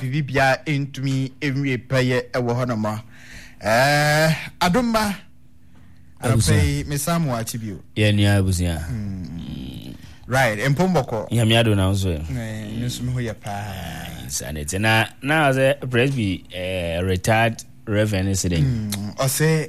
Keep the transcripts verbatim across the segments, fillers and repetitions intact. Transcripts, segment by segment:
bibia entumi enwie peye ewo ho no ma eh adoma arapei mesamu atibio ye ni abusia right empomboko ya mi ado na nso eh nso ho ya pa sanete na na as presby eh retired reverend sitting o say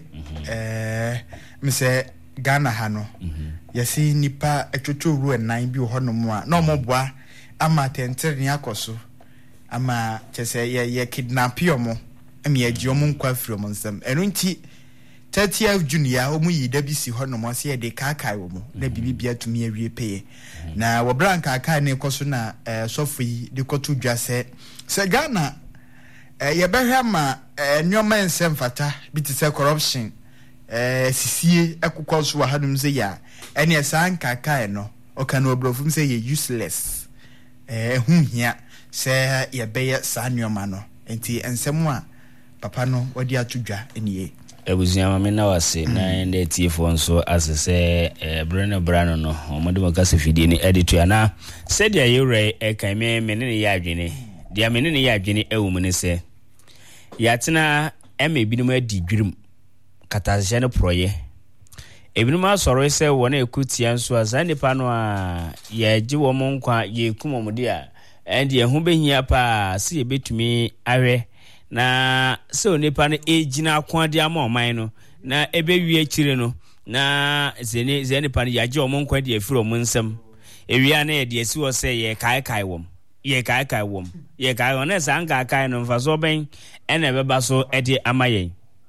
eh me say Ghana ha no yesi nipa etwotwo ru enan bi ho no mo a na omoboa ama tentere ni akoso ama chese ye ye kidnap yomo emi agi omo nkwa firi omo nsam enu nti thirtieth June ya omu yi da bi si ho no mo se ye de kaakai wo mo na bibibia tumi awie peye na wo branka kaakai ne koso na eh sofu yi de koto dwa se se Ghana eh ye behwa ma nyoma ensem fata bi ti se corruption eh sisie ekokoso wa hanum se ya ene esan kaakai no o kan obrofum se ye useless eh hu hia se ye beye sa nyoma no enti ensem a papa no wadi atudwa eniye ebusia ma me na wase na nde tifo nso asese eh breno brano no omode makase fidie ni editor na said ya yure e kan me me ne ya adwene dia me ne ya adwene ewum ne se yatena eme binum adi dwirim katazje ne proye ebinum asoro se wona ekutia nso azane pa no a ye gi wo mo nkwa ye kumomode a endi ehu behia pa se ye betumi awe na se onipa no ejina kwade ama oman no na ebewie akire no na zene zene pa no yage omo nkwa de afiri omo nsam ewia na ye de asi wo se ye kai kai wom ye kai kai wom ye kai won na san kai kai no mfa so ben ena beba so e de amayen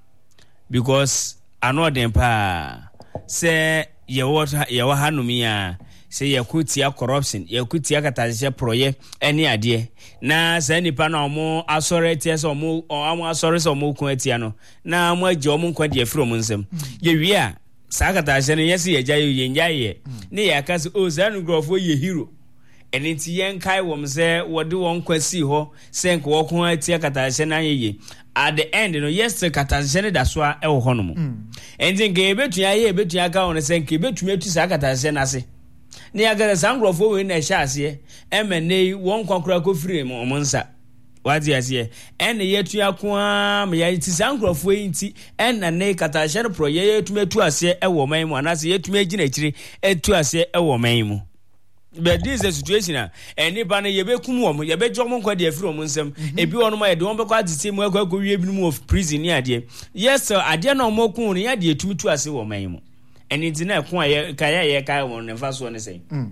because anodem pa se ye water ye wa hanumi a se ye kutia corruption ye kutia katazje proye eni ade na se nipa na omo asore tie se omo omo asore se omo ku atia no na omo age omo nkwa de afiro omo nsam ye wi a sa katazje no yesi ye jaye ye nyaye ne ye akase o zanu grofo ye hero eni ti yen kai wom se wode won kwasi ho se nko wokon atia katazje na ye at the end no yes katazje ne da so a e wo ho no mo enti nke ebetua ye ebetua ka won se nke ebetumi atu sa katazje na se ne agara sangrofo we na sha ase emene won kwankura ko firi mo omonsa wadi ase ene yetu akoa me ya ti sangrofo yinti ena ne katazje ne pro ye yetu metu ase e wo man mu anase yetu megina akiri etu ase e wo man mu. But this is a situation any bana ye be kum wom ye be jom kwa de afiri omunsam ebi wono ma ye de won be kwa tete mu akwa ko wie bi of prison ni ade yes sir ade na omo kun ni ade etumitu ase wo man mu eni ti na ko ye kaya ye kai won ne fa so ne sei mm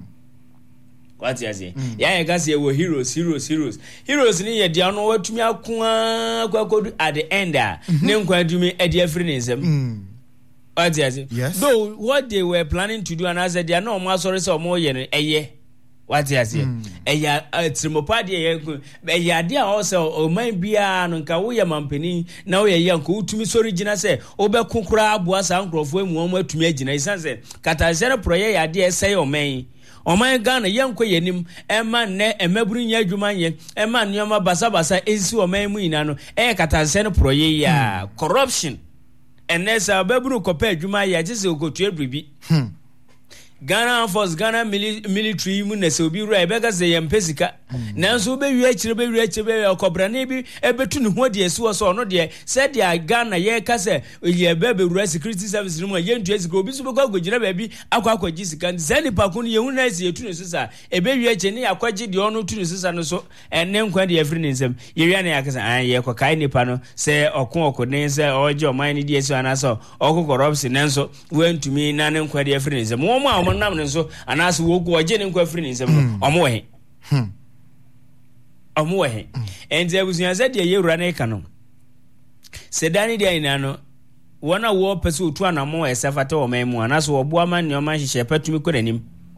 what you say ya ye ga say wo heroes heroes heroes heroes ni ye de ano watumi akwa kwa ko at the end a ne nkwa dumi ade afiri ne nsam mm what you say yes. Though what they were planning to do and as they are no more sorry so more yen eye what you say eya trimopadi ye eya dia also o man bia no nka wo ye mampani na wo ye yanko utumi sorry gina say obekukura aboa sa nkrofo emu omo atumi agina isanse katazere proye ya dia say o man o man Ghana yanko yenim ema ne emaburu nya adwuma ye ema nneoma basa basa esi o man mu ina no e katazere proye ya corruption enesa baburu kopa adwuma ya gise okotu ebribi hmm Ghana Force Ghana military mu na se obi ru e bega se yempesika nanso be wi akire be wi akire be okobra na bi ebetu ne ho de esi wo so no de se de Ghana ye ka se ye be be ru security service mu ye ntu esika obi so be kwa gojira ba bi akwa akwaji sika nzani pakun ye hu na esi etu ne sisa e be wi akire ne akwaji de ono tu ne sisa no so enne nkwa de afri ne nsam ye wi na yakasa an ye kwa kai nipa no se okon okone se oje oman ni de esi ana so okon corruption nanso wentumi na ne nkwa de afri ne nsam wo ma nam ne so anase wo go oje ne nkwa firi ne nsam no omo he hmm omo he enze abusunya se de ye wura na eka no sedani de ina no wona wo pese otu anamo esafata o man mu anase wo bo ama ne o man hihye patumi ko nanim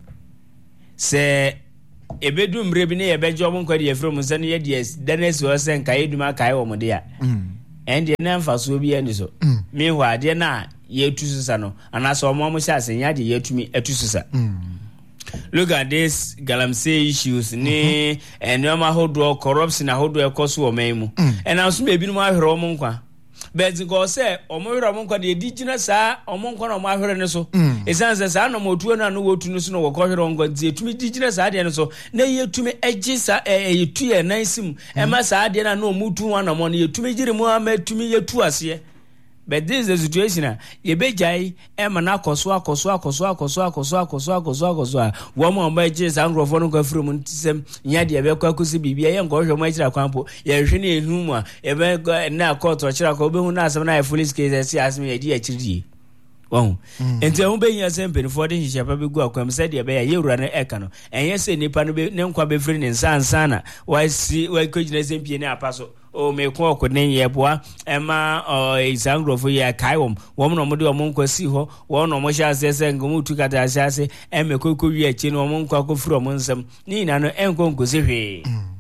se ebedu mre bi ne ye bejo mo nkwa de afiri mu nsa ne ye de danes wo se nka eduma kai wo mo de a ende na mfaso bi ani so me hwa ade na ye tususa no anase omo mo sha asenya de ye tumi etususa look at this galamsey issues ni enoma hodo corruption ahodo ekoso o man mu and also be bi no ahwere o mo nkwa but go say omo ro mo de digina saa omo nko na mo ahwere ne so esanse saa no mo tuo na no wotu no so no wo kohwere ngo nti etumi digina saa de ne so na yetumi agi saa eyetu ye nansim e ma saa de na no mutu wana mo na yetumi gire mo amatumi yetu ase. But this is the situation. You be jai, Emma na koswa, koswa, koswa, koswa, koswa, koswa, koswa, koswa. Woman by Jesus and Grofon go through Muntism, Yadi, Abequacusi, Bibia, and Gojo Major Campo, Yershini, Huma, Ever now caught or Chiraco, Bunas, and I fully case as me a dear H D. Oh, and to obey your semper for the shall probably go come said ya bear you run a ecano, and yes, any pan be no quabe friend in San Sana. Why see why could you say Piena Paso? O me ko ko nen ye boa ema o izangrofo ye kaiwom wo mo mo de o mo nkwasi ho wo no mo sha sese ngomu tukata asase eme kokko wi achi no mo nkwa ko furo mo nsam ni na no enko nkosi hwe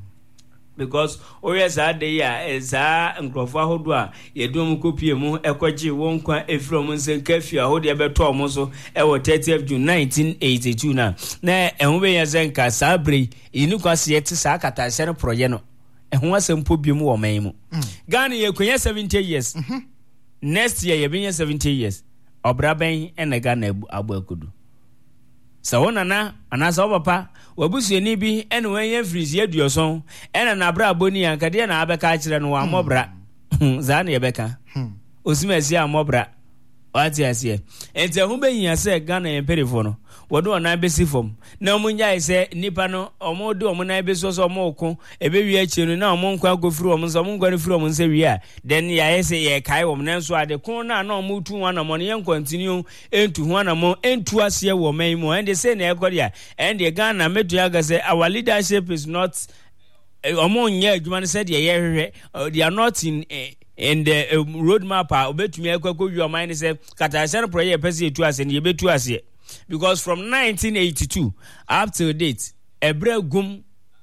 because o yes that day ya za nkrofo ahodo a ye do mo kopie mu ekogi wo nkwa efuro mo nsam kafi ahodo ye beto mo so e wo thirtieth of June nineteen eighty-two na na ehun be ye zenka sabre inu kwase ye ti sa kata asere proje no ehun asempo biom wo man mu Ghana ye kwenya seventy years mm-hmm. Next year ye benya seventy years obraben ene Ghana abu akudu sa wona na anasa obapa wabusuani bi ene wenye freeze aduoson ene na bra aboni yankade na abeka akire no wa mobra za na ye beka osimasi amobra wati asie ente hu benyia se Ghana yemperifo no wodo ona besi fom na omunya ise nipa no omodo omuna beso so omoko ebewi achienu na omonkwa agofiri om nso omonkwa no firi om nse wi a then ya ise ye kai om na nso ade kon na na omutu wana mo ne continue entu hu ana mo entu ase wo man mo and they say na ekodia and the Ghana medu aga say our leadership is not omonya adwuma ne said ye ye they are not in uh, in the uh, roadmap obetumi akwakwo wi o man say katashan project pese etu ase ne ye betu ase. Because from nineteen eighty-two up to date, ebre gum,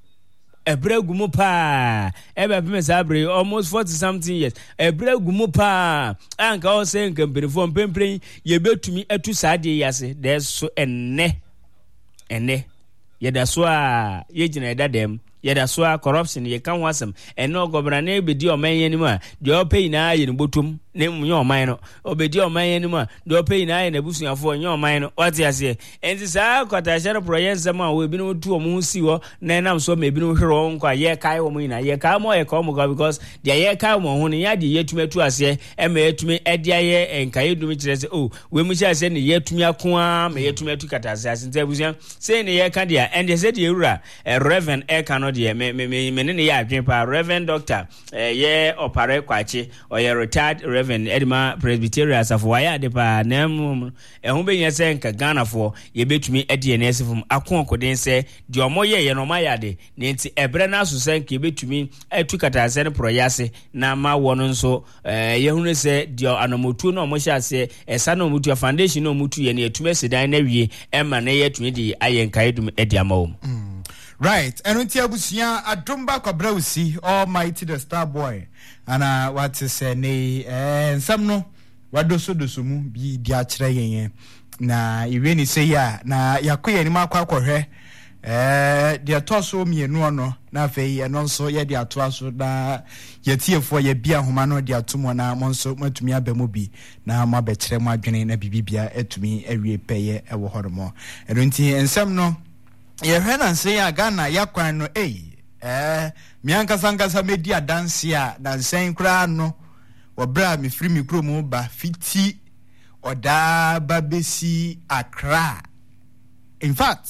ebre gumu pa, ebre pime almost forty something years. Ebre gumu pa, anka o se nkampe from pempre ye betumi etu sade yase. There's so enne, enne. Ye da so a ye jina eda dem. Ye da so a corruption ye kan wasem. Eno governor ne be di o man ye ni ma. Di o pay na ye ni botum. Ne mu nyo man no obedi o man enu a do pay na na busuafo nyo man no wati ase enti saa kwata share project zama we bi no tu o mu si wo na nam so me bi no hwere wo nkwa ye kai wo mu na ye kai mo ye ko mo because dia ye kai mo ho ne ya de ye tumi tu ase e ma ye tumi e dia ye enka ye dumi kire se oh we mu kire se ne ye tumi akoa me ye tumi tu kata ase ase enti abusia se ne ye ka dia and they said ye wura Reverend e ka no de me me me ne ne ye adwen pa Reverend Doctor ye opare kwachi or ye retired Reverend Edma Presbyterian asafo waya de pa na mu ehun be yese nka Ghana fo ye betumi ede ne asifum akon koden se de omoye ye no mayade ne nti ebre na so se nka betumi atu kata se ne proyase na ma wono nso eh yehunu se de anomotu na omo hya se esa na omutu foundation na omutu ye ne etume sedan na wie ema na ye tumi di ayenka edum ede amawo. Right, and unti abusia adumba kwa brausi almighty the star boy ana what to say ne eh samno wadoso doso mu bi dia kire yen na iwe ni say ya na yakoye ni makwa akohwe eh dia toso mienu ono na afei eno nso ye dia to aso na yetiefo ye bia homa no dia to mo na mo nso matumi abamu bi na mo abekire mo adwene na bibibia etumi awie peye ewo horomo enunti ensam no ye hwena nse ya Ghana yakwan no eh eh mianka sankasa media dance a dansen kra no obra me free me kro mu ba fiti oda babesi Accra. In fact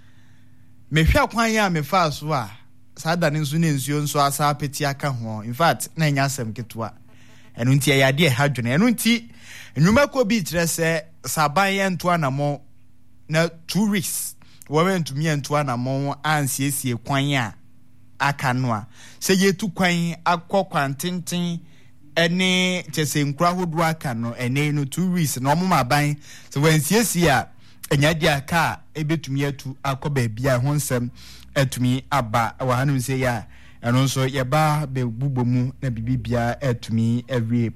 me hwa kwan ya me fa so a sada ne nso ne nsuo nso asa apeti aka ho. In fact na nya asem ketwa enu nti ya de ha dwene enu nti enuma ko bi kire se saban ye nto anamo na two weeks wo went to me nto anamo ansiesie kwan a aka no a se yetu kwan akọ kwantenten ene chese nkura hodo aka no ene no two weeks no mo maban se wansiesie a enya dia aka ebetumi atu akọ ba bia ho nsem atumi aba wa hanu se ya eno nso ye ba be bubomu na bibibia atumi awie